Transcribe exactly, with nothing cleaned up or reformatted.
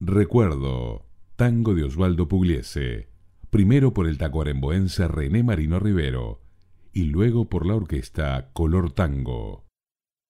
Recuerdo, tango de Osvaldo Pugliese, primero por el tacuarembóense René Marino Rivero y luego por la orquesta Color Tango.